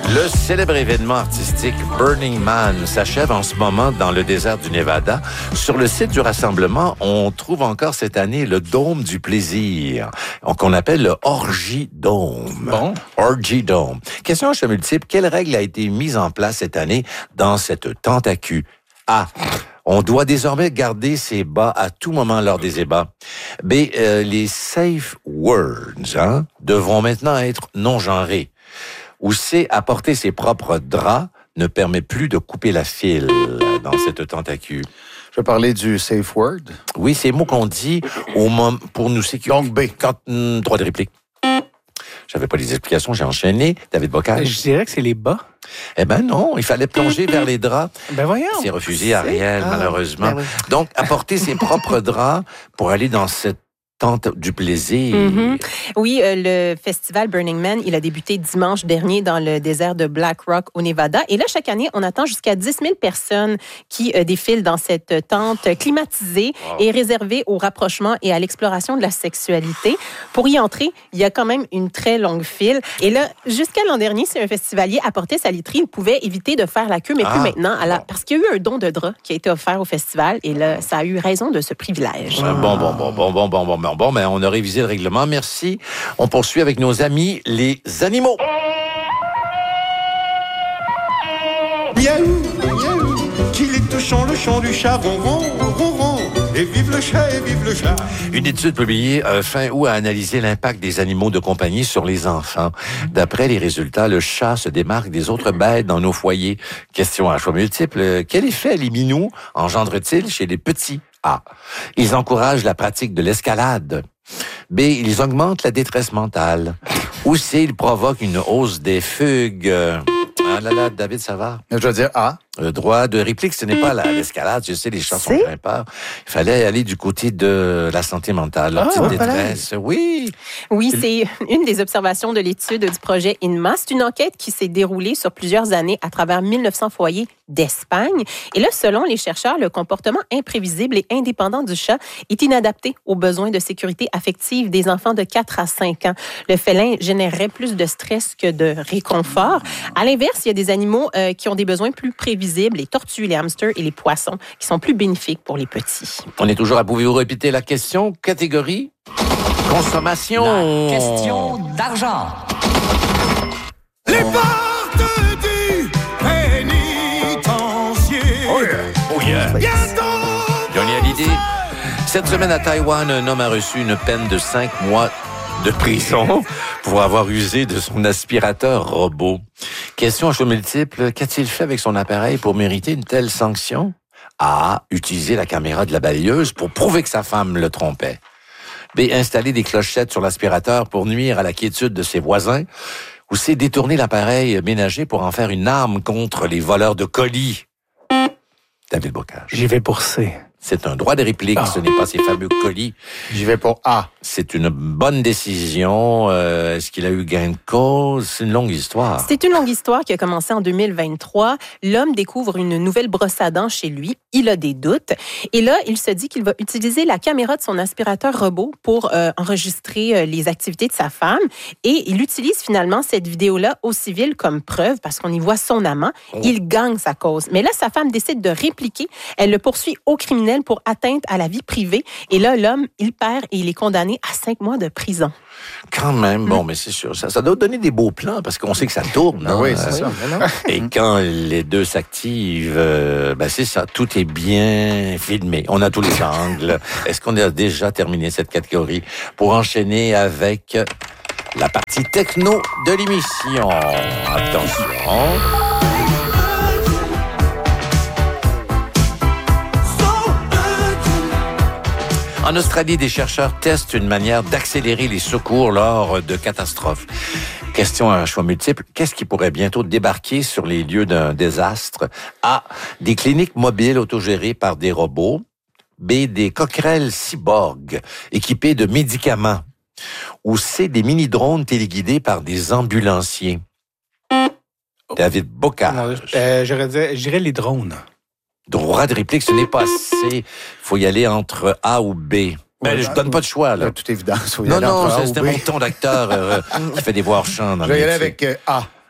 Le célèbre événement artistique Burning Man s'achève en ce moment dans le désert du Nevada. Sur le site du rassemblement, on trouve encore cette année le Dôme du plaisir, qu'on appelle le Orgy Dome. Bon. Orgy Dome. Question à choix multiple. Quelle règle a été mise en place cette année dans cette tentacule? A. On doit désormais garder ses bas à tout moment lors des ébats. B. Les safe words devront maintenant être non-genrés. Ou C. Apporter ses propres draps ne permet plus de couper la file dans cette tentacule. Je vais parler du safe word. Oui, c'est le mot qu'on dit au moment pour nous sécuriser. Donc B. Droit de réplique. J'avais pas les explications, j'ai enchaîné. David Bocage. Je dirais que c'est les bas. Eh ben non, il fallait plonger vers les draps. Ben voyons. C'est refusé, Ariel, malheureusement. Ben oui. Donc, apporter ses propres draps pour aller dans cette tente du plaisir. Mm-hmm. Oui, le festival Burning Man, il a débuté dimanche dernier dans le désert de Black Rock au Nevada. Et là, chaque année, on attend jusqu'à 10 000 personnes qui défilent dans cette tente climatisée et réservée au rapprochement et à l'exploration de la sexualité. Pour y entrer, il y a quand même une très longue file. Et là, jusqu'à l'an dernier, si un festivalier apportait sa literie, il pouvait éviter de faire la queue, mais plus maintenant, parce qu'il y a eu un don de drap qui a été offert au festival. Et là, ça a eu raison de ce privilège. Bon, mais on a révisé le règlement. Merci. On poursuit avec nos amis, les animaux. Miaou, miaou, qu'il est touchant le chant du chat, ronron, ronron, et vive le chat, et vive le chat. Une étude publiée fin août a analysé l'impact des animaux de compagnie sur les enfants. D'après les résultats, le chat se démarque des autres bêtes dans nos foyers. Question à choix multiple. Quel effet les minous engendrent-ils chez les petits? A. Ils encouragent la pratique de l'escalade. B. Ils augmentent la détresse mentale. Ou C. Ils provoquent une hausse des fugues. Ah là là, David, ça va? Je vais dire A. Droit de réplique, ce n'est pas l'escalade. Je sais, les chats sont grimpeurs. Il fallait aller du côté de la santé mentale. Leur petite détresse. Oui. Oui, c'est une des observations de l'étude du projet INMA. C'est une enquête qui s'est déroulée sur plusieurs années à travers 1900 foyers d'Espagne. Et là, selon les chercheurs, le comportement imprévisible et indépendant du chat est inadapté aux besoins de sécurité affective des enfants de 4 à 5 ans. Le félin générerait plus de stress que de réconfort. À l'inverse, il y a des animaux qui ont des besoins plus prévisibles, les tortues, les hamsters et les poissons, qui sont plus bénéfiques pour les petits. On est toujours à pouvez-vous répéter la question? Catégorie? Consommation. La question d'argent. Les portes du pénitencier. Oh yeah. Johnny Hallyday. Cette semaine à Taïwan, un homme a reçu une peine de 5 mois de prison pour avoir usé de son aspirateur robot. Question à choix multiple. Qu'a-t-il fait avec son appareil pour mériter une telle sanction? A. Utiliser la caméra de la balayeuse pour prouver que sa femme le trompait. B. Installer des clochettes sur l'aspirateur pour nuire à la quiétude de ses voisins. Ou C. Détourner l'appareil ménager pour en faire une arme contre les voleurs de colis. David Bocage. J'y vais pour C. C'est un droit de réplique, ce n'est pas ces fameux colis. J'y vais pour A. C'est une bonne décision. Est-ce qu'il a eu gain de cause? C'est une longue histoire. C'est une longue histoire qui a commencé en 2023. L'homme découvre une nouvelle brosse à dents chez lui. Il a des doutes. Et là, il se dit qu'il va utiliser la caméra de son aspirateur robot pour enregistrer les activités de sa femme. Et il utilise finalement cette vidéo-là au civil comme preuve parce qu'on y voit son amant. Il gagne sa cause. Mais là, sa femme décide de répliquer. Elle le poursuit au criminel pour atteinte à la vie privée. Et là, l'homme, il perd et il est condamné à 5 mois de prison. Quand même, bon, mais c'est sûr, ça doit donner des beaux plans parce qu'on sait que ça tourne. Hein? Oui, c'est ça. Et quand les deux s'activent, c'est ça, tout est bien filmé. On a tous les angles. Est-ce qu'on a déjà terminé cette catégorie pour enchaîner avec la partie techno de l'émission? Attention. En Australie, des chercheurs testent une manière d'accélérer les secours lors de catastrophes. Question à choix multiple. Qu'est-ce qui pourrait bientôt débarquer sur les lieux d'un désastre? A. Des cliniques mobiles autogérées par des robots. B. Des coquerelles cyborgs équipées de médicaments. Ou C. Des mini-drones téléguidés par des ambulanciers. David Bocage. Je dirais les drones. Droit de réplique, ce n'est pas C. Il faut y aller entre A ou B. Mais je donne pas de choix, là. De toute évidence. Non, c'était mon ton d'acteur qui fait des voix hors champ. Je vais y aller avec A.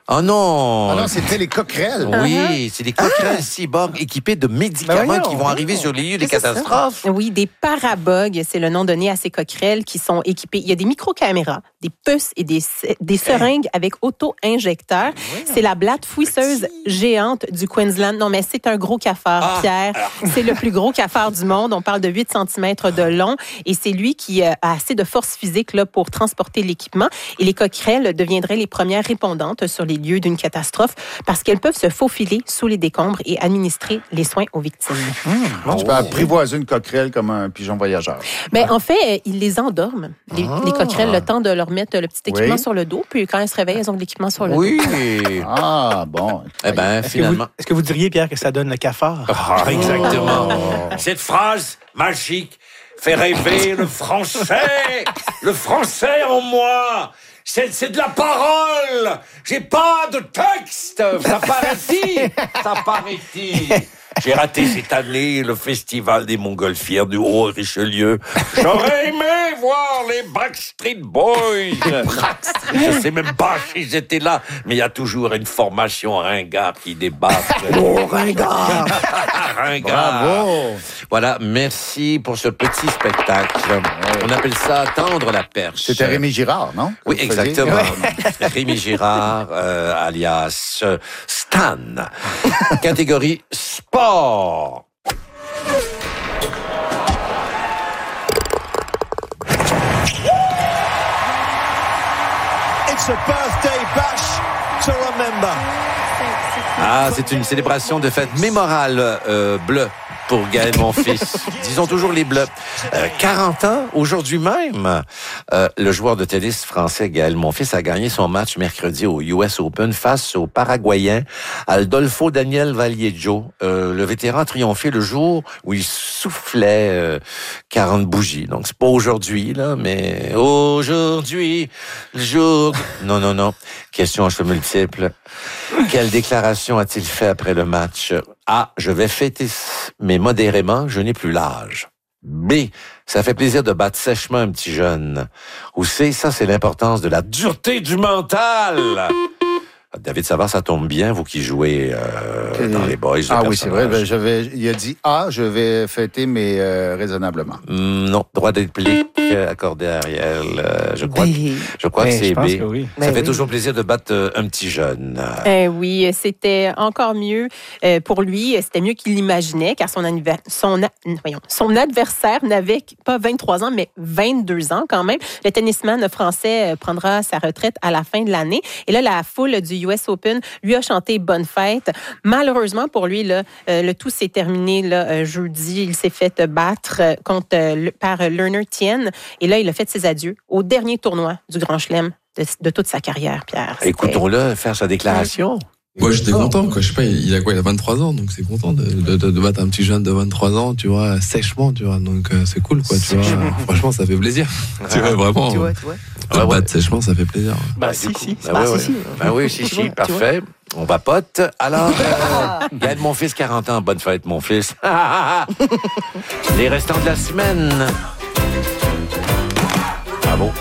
Oh non! Ah non, c'était les coquerelles. Oui, c'est des coquerelles cyborgs équipés de médicaments qui vont arriver sur les lieux des catastrophes. Oui, des parabogues, c'est le nom donné à ces coquerelles qui sont équipées. Il y a des micro-caméras, des puces et des seringues avec auto-injecteurs. C'est la blatte fouisseuse géante du Queensland. Non, mais c'est un gros cafard, Pierre. C'est le plus gros cafard du monde. On parle de 8 cm de long et c'est lui qui a assez de force physique là, pour transporter l'équipement. Et les coquerelles deviendraient les premières répondantes sur les lieux d'une catastrophe parce qu'elles peuvent se faufiler sous les décombres et administrer les soins aux victimes. Tu peux apprivoiser une coquerelle comme un pigeon voyageur. Ben, en fait, ils les endorment, les coquerelles, le temps de leur mettre le petit équipement sur le dos, puis quand elles se réveillent, elles ont de l'équipement sur le dos. Oui. Ah, bon. Eh bien, finalement... Est-ce que vous diriez, Pierre, que ça donne le cafard? Ah, exactement. Cette phrase magique fait rêver le français. Le français en moi. C'est de la parole. J'ai pas de texte. Ça paraît-il. Ça paraît-il. J'ai raté cette année le festival des Montgolfières du Haut-Richelieu. J'aurais aimé voir les Backstreet Boys. Je sais même pas s'ils étaient là, mais il y a toujours une formation ringard qui débarque. Oh, ringard! Ringard. Bravo! Voilà, merci pour ce petit spectacle. On appelle ça tendre la perche. C'était Rémi Girard, non? Oui, exactement. Rémi Girard, alias Stan. Catégorie sport. It's a birthday bash to remember. Ah, c'est une célébration de fête mémorale bleue pour Gaël Monfils. Disons toujours les Bleus. 40 ans, aujourd'hui même, le joueur de tennis français Gaël Monfils a gagné son match mercredi au US Open face au Paraguayen Adolfo Daniel Vallejo. Le vétéran a triomphé le jour où il soufflait 40 bougies. Donc, c'est pas aujourd'hui, là, mais aujourd'hui, le jour... Non. Question à choix multiple. Quelle déclaration a-t-il fait après le match? A. Je vais fêter, mais modérément, je n'ai plus l'âge. B. Ça fait plaisir de battre sèchement un petit jeune. Ou C. Ça, c'est l'importance de la dureté du mental. David Savard, ça tombe bien, vous qui jouez dans les boys. Ah oui, c'est vrai. Ben, il a dit A, je vais fêter, mais raisonnablement. Non, droit de réplique accordé à Ariel. Je crois que c'est B. Que oui. Ça fait toujours plaisir de battre un petit jeune. Oui, c'était encore mieux pour lui. C'était mieux qu'il l'imaginait, car son adversaire n'avait pas 23 ans, mais 22 ans quand même. Le tennisman français prendra sa retraite à la fin de l'année. Et là, la foule du US Open lui a chanté bonne fête. Malheureusement pour lui, là, le tout s'est terminé là, jeudi. Il s'est fait battre par Lerner Tien. Et là, il a fait ses adieux au dernier tournoi du Grand Chelem de toute sa carrière, Pierre. Écoutons-le faire sa déclaration. Moi, j'étais content, quoi. Je sais pas, il a quoi? Il a 23 ans, donc c'est content de battre un petit jeune de 23 ans, tu vois, sèchement, tu vois. Donc, c'est cool, quoi, tu vois. Franchement, ça fait plaisir. Tu vois, vraiment. Tu vois. Battre sèchement, ça fait plaisir. Si. Si, parfait. On vapote. Alors, Gaël Monfils, 40 ans. Bonne fête, mon fils. Les restants de la semaine. Bravo.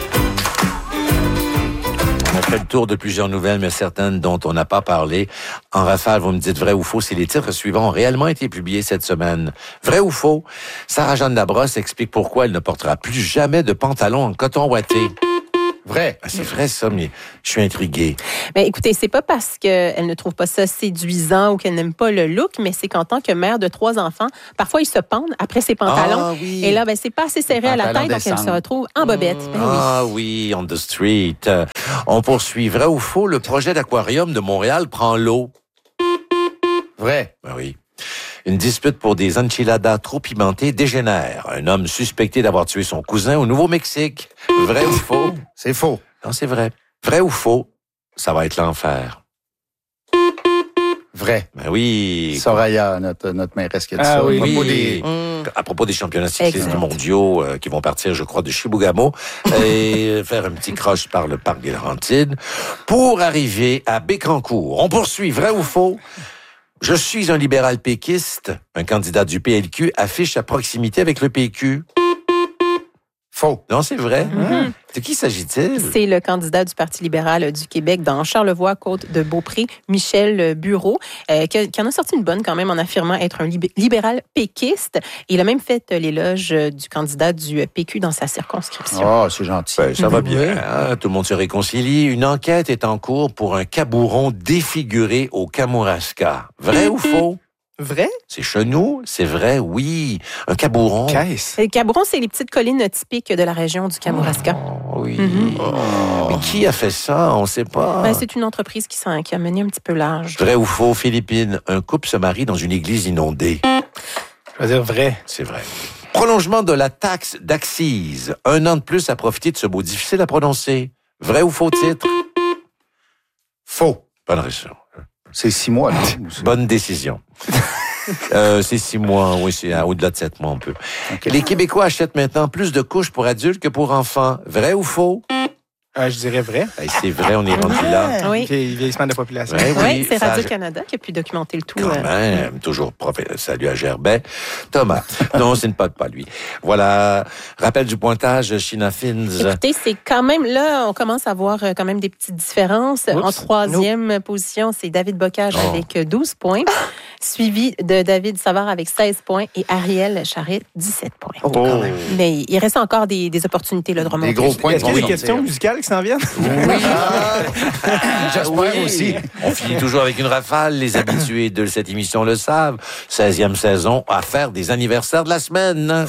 On a fait le tour de plusieurs nouvelles, mais certaines dont on n'a pas parlé. En rafale, vous me dites vrai ou faux si les titres suivants ont réellement été publiés cette semaine. Vrai ou faux? Sarah-Jeanne Labrosse explique pourquoi elle ne portera plus jamais de pantalon en coton ouaté. Vrai. C'est vrai, ça, mais je suis intrigué. Mais écoutez, c'est pas parce qu'elle ne trouve pas ça séduisant ou qu'elle n'aime pas le look, mais c'est qu'en tant que mère de 3 enfants, parfois ils se pendent après ses pantalons. Ah, oui. Et là, c'est pas assez serré à la tête, donc elle se retrouve en bobette. Oui, on the street. On poursuit. Vrai ou faux, le projet d'aquarium de Montréal prend l'eau. Vrai. Ben oui. Une dispute pour des enchiladas trop pimentées dégénère. Un homme suspecté d'avoir tué son cousin au Nouveau-Mexique. Vrai ou faux? C'est faux. Non, c'est vrai. Vrai ou faux? Ça va être l'enfer. Vrai. Ben oui. Soraya, notre mairesse qui a dit ça. Oui. À propos des championnats cyclistes mondiaux qui vont partir, je crois, de Chibougamau et faire un petit croche par le parc des Laurentides pour arriver à Bécancour. On poursuit. Vrai ou faux? Je suis un libéral péquiste. Un candidat du PLQ affiche sa proximité avec le PQ. Faux. Non, c'est vrai. De qui s'agit-il? C'est le candidat du Parti libéral du Québec dans Charlevoix, Côte-de-Beaupré, Michel Bureau, qui en a sorti une bonne quand même en affirmant être un libéral péquiste. Il a même fait l'éloge du candidat du PQ dans sa circonscription. Oh, c'est gentil. Ben, ça va bien. Hein? Tout le monde se réconcilie. Une enquête est en cours pour un cabouron défiguré au Kamouraska. Vrai ou faux? Vrai? C'est chenou, c'est vrai, oui. Un cabouron. Qu'est-ce? Le Cabouron, c'est les petites collines typiques de la région du Kamouraska. Oh, oui. Mais qui a fait ça? On ne sait pas. Ben, c'est une entreprise qui a mené un petit peu large. Vrai ou faux, Philippines? Un couple se marie dans une église inondée. Je vais dire vrai. C'est vrai. Prolongement de la taxe d'accise. 1 an de plus à profiter de ce mot difficile à prononcer. Vrai ou faux titre? Faux. Bonne raison. C'est 6 mois, là. Bonne décision. C'est 6 mois, oui, c'est au-delà de 7 mois, on peut. Okay. Les Québécois achètent maintenant plus de couches pour adultes que pour enfants. Vrai ou faux? Je dirais vrai. Hey, c'est vrai, on est rendu là. Oui. Vieillissement de la population. Ouais, Oui, c'est ça- Radio-Canada qui a pu documenter le tout. Quand même, toujours salut à Gerbet. Thomas. Non, c'est pas lui. Voilà. Rappel du pointage, Sheena Fins. Écoutez, c'est quand même, là, on commence à voir quand même des petites différences. Oups. En troisième position, c'est David Bocage avec 12 points, suivi de David Savard avec 16 points et Ariel Charret, 17 points. Oh, quand même. Mais il reste encore des opportunités là, de remonter. Des gros points. Est-ce qu'il y a des vont questions sortir. musicales qui s'en viennent? Oui. J'espère aussi. On finit toujours avec une rafale. Les habitués de cette émission le savent. 16e saison à faire des anniversaires de la semaine.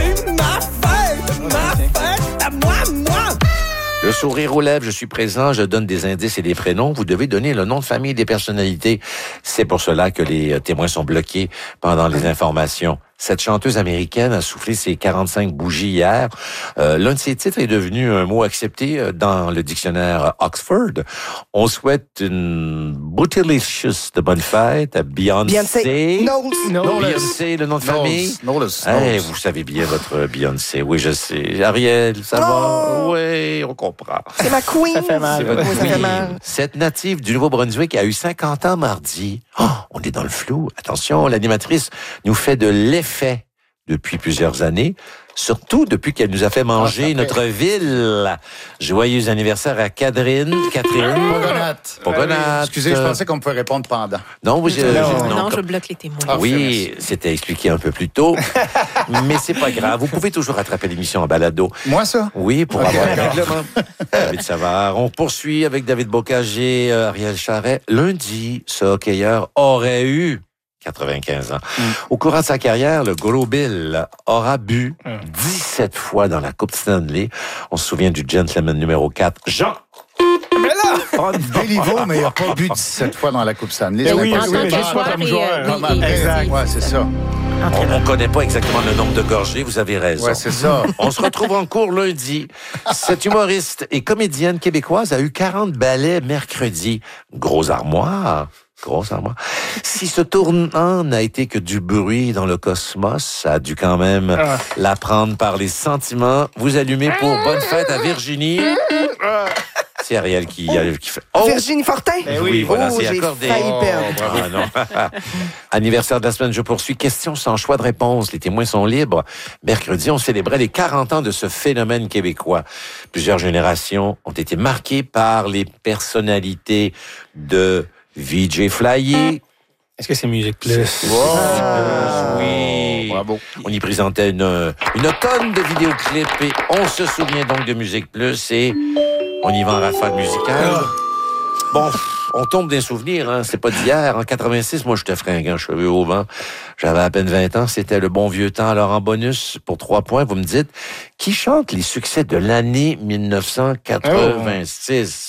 Le sourire aux lèvres, je suis présent, je donne des indices et des prénoms. Vous devez donner le nom de famille des personnalités. C'est pour cela que les témoins sont bloqués pendant les informations. Cette chanteuse américaine a soufflé ses 45 bougies hier. L'un de ses titres est devenu un mot accepté dans le dictionnaire Oxford. On souhaite une bootylicious de bonne fête à Beyoncé. Beyoncé, le nom de famille. Knowles. Hey, vous savez bien votre Beyoncé. Oui, je sais. Ariel, ça va? Oui, on comprend. C'est ma queen. Ça fait mal. C'est votre Oui, ça fait queen. mal. Cette native du Nouveau-Brunswick a eu 50 ans mardi. Oh, on est dans le flou. Attention, l'animatrice nous fait de l'effet depuis plusieurs années, surtout depuis qu'elle nous a fait manger notre ville. Joyeux anniversaire à Catherine. Pogonat. Excusez, je pensais qu'on pouvait répondre pendant. Non, vous, Non, je bloque les témoins. Ah, oui, c'était expliqué un peu plus tôt, mais c'est pas grave. Vous pouvez toujours rattraper l'émission en balado. Moi, ça? Oui, pour avoir un règlement. David Savard. On poursuit avec David Bocage et Ariel Charret. Lundi, ce hockeyeur aurait eu 95 ans. Au courant de sa carrière, le Gros Bill aura bu 17 fois dans la Coupe Stanley. On se souvient du gentleman numéro 4, Jean. Béliveau, mais il n'a pas bu 17 fois dans la Coupe Stanley. Eh C'est oui, impossible. mais juste pas comme joueur. Exact. Ouais, c'est ça. On ne connaît pas exactement le nombre de gorgées, vous avez raison. Ouais, c'est ça. On se retrouve en cours lundi. Cette humoriste et comédienne québécoise a eu 40 ballets mercredi. Grosse armoire. Si ce tournant n'a été que du bruit dans le cosmos, ça a dû quand même la prendre par les sentiments. Vous allumez pour Bonne fête à Virginie. C'est Ariel qui fait... Oh! Virginie Fortin? Oui, voilà, c'est j'ai accordé. failli perdre. Ah, non. Anniversaire de la semaine, je poursuis. Question sans choix de réponse. Les témoins sont libres. Mercredi, on célébrait les 40 ans de ce phénomène québécois. Plusieurs générations ont été marquées par les personnalités de VJ Flyer. Est-ce que c'est Musique Plus? Oui. Bravo. On y présentait une tonne de vidéoclips et on se souvient donc de Musique Plus et on y va en rafale musicale. Bon, on tombe des souvenirs, hein. C'est pas d'hier. En 86, moi, j'étais fringant, cheveux au vent. J'avais à peine 20 ans. C'était le bon vieux temps. Alors, en bonus, pour 3 points, vous me dites, qui chante les succès de l'année 1986?